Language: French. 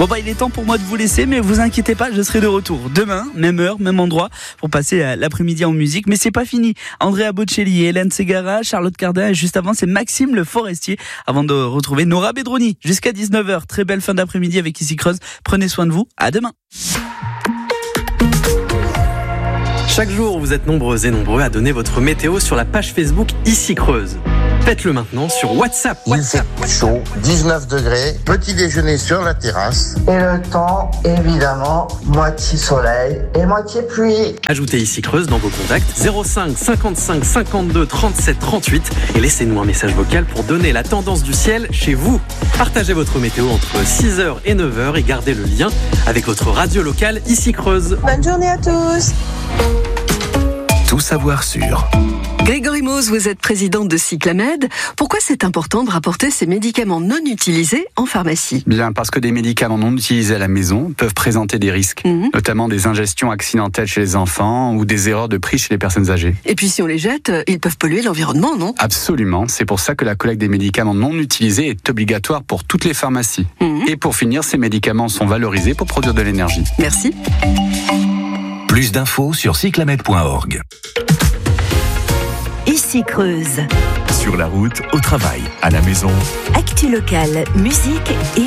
Bon il est temps pour moi de vous laisser, mais vous inquiétez pas, je serai de retour demain, même heure, même endroit, pour passer l'après-midi en musique. Mais c'est pas fini. Andrea Bocelli, Hélène Ségara, Charlotte Cardin, et juste avant c'est Maxime Le Forestier, avant de retrouver Nora Bedroni jusqu'à 19h. Très belle fin d'après-midi avec Ici Creuse. Prenez soin de vous, à demain. Chaque jour, vous êtes nombreux et nombreux à donner votre météo sur la page Facebook Ici Creuse. Faites-le maintenant sur WhatsApp. Il fait chaud, 19 degrés, petit déjeuner sur la terrasse. Et le temps, évidemment, moitié soleil et moitié pluie. Ajoutez Ici Creuse dans vos contacts 05 55 52 37 38 et laissez-nous un message vocal pour donner la tendance du ciel chez vous. Partagez votre météo entre 6h et 9h et gardez le lien avec votre radio locale Ici Creuse. Bonne journée à tous. Tout savoir sur... Grégory Mose, vous êtes présidente de Cyclamed. Pourquoi c'est important de rapporter ces médicaments non utilisés en pharmacie ? Bien, parce que des médicaments non utilisés à la maison peuvent présenter des risques, notamment des ingestions accidentelles chez les enfants ou des erreurs de prix chez les personnes âgées. Et puis si on les jette, ils peuvent polluer l'environnement, non ? Absolument, c'est pour ça que la collecte des médicaments non utilisés est obligatoire pour toutes les pharmacies. Et pour finir, ces médicaments sont valorisés pour produire de l'énergie. Merci. Plus d'infos sur cyclamed.org. Ici Creuse. Sur la route, au travail, à la maison. Actu locale, musique et